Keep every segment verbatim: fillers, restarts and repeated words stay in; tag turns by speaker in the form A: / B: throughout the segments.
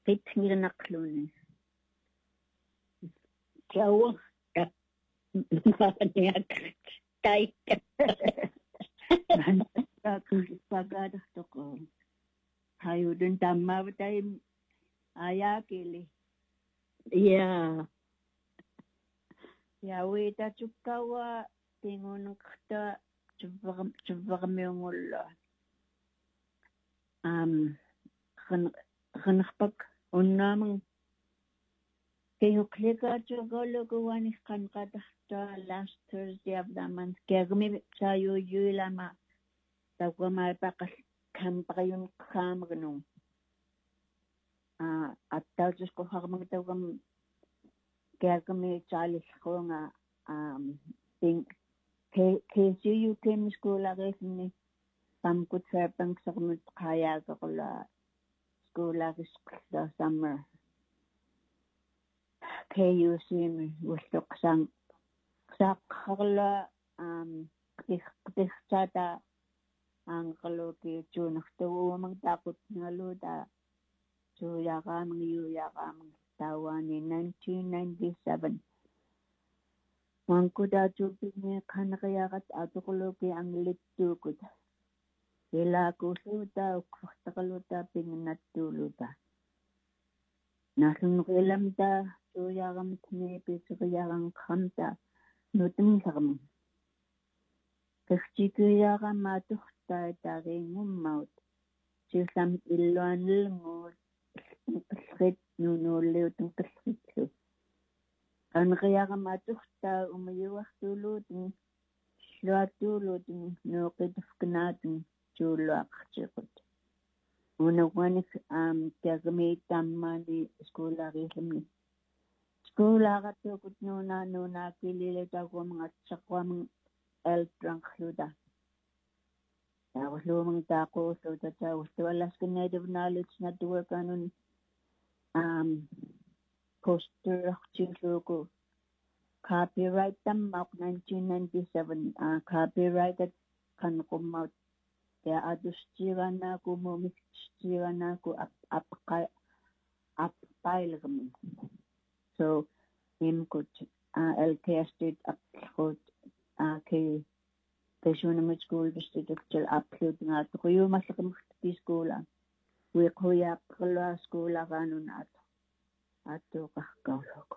A: qitngirnaqluni
B: Kiawa
A: niak taika
B: pagkakadastoko hayudun tammavatay ayakili
A: yeah
B: yawita chukkawa tingunqta chuvaqam chuvaqamiungulla um khan khanqpak unnamang kayuklika chugoluguwani khanqataqta last Thursday of the month kagmi chayuyuilama tawamapaqal kampaqayun khamagnu ah attautus ko harmang tawam kagmi chalilqunga um think ke KCU kem school agesni pamkut serpang sakmut kaya kakula school agis the summer K U C mi wustok sang sakhala um qtixta ang kaloki chunakto mang takot ngaluda chuyaga mang yuyaga mang tawani nineteen ninety-seven Mangkuda chupini khanakayagat atukuluki ang littukut ila kusuta uktakaluta pingnatuluta nasunkilamta chuyagam tnepi sukayagang khamta nutum sagam kachikuyaga matukhta taringum maut chusam ilwanil ngut khit nunuleutung khitlu kanakayaga matukhta umayuwakhtulutin luatulutin nuqitufknatin chuluaqchikut unawanik um kagami tammani skolarismi skolaagatukut nuna nuna kililitaku mga tsakwamang eltrankluda tawslumang tako so tataw Alaska Native Knowledge Network anun um poster chuluku copyright tammak nineteen ninety-seven uh, copyrighted kan kumaut kaya adus na ko mumix na ko up up up pile kami so him ko uh, L K State upload uh, kay Kashunamit School District actual upload nga to ko yung masakam ti school we ko ya kala school kanun ato ato kakawlog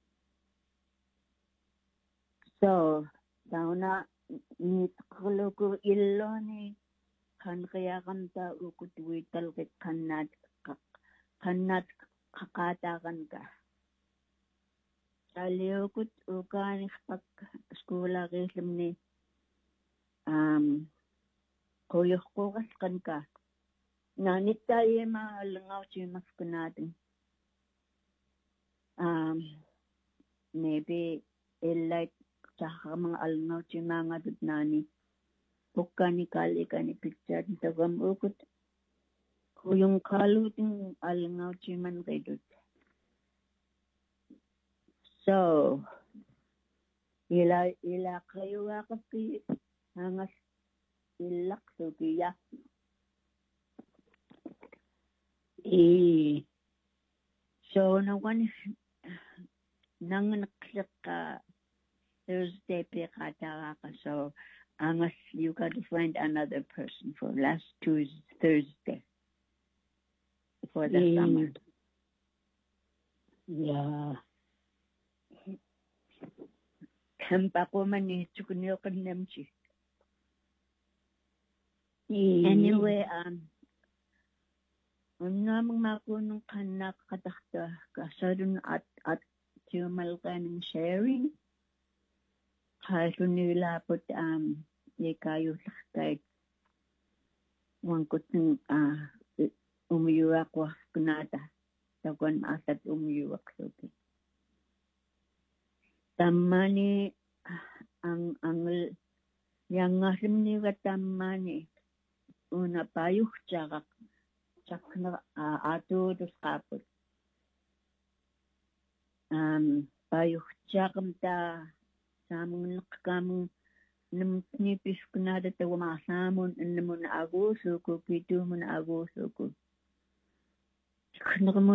B: so dauna ni kalogo illoni kan kaya kanta ukut wital kit kanat kanat kakatakan ka saliukut ukan pag skola kislim ni um koyok ko kan ka nanit tayo maalangaw siya mas kunatin um maybe ilike tsaka mga alangaw siya mga dudnani Bukan ni kali kan ni picture ni tagam ukut ko yung kaluting alangaw chiman kay dut so ila ila kayo akapi hangas ilak so kiya e so na one nang naklik ka Thursday pe kata ka so unless you got to find another person for last Tuesday, Thursday for the mm. summer.
A: Yeah.
B: Kampa ko man ni chukunyo kanamchi. Anyway, um, unna mang makunong kanak katakta kasadun at at tumal ka ng sharing. Kaso nilapot um ye kayo sakay wangkot ng ah umiyuak wa kunata tagon asat umiyuak soki tamani ang ang yang ngasim ni tamani una payuh chakak chakna ato dos kapot um payuh chakam ta samang nakakamang namnipis ko na dati wamasamon naman agoso ko, pito mo na agoso ko.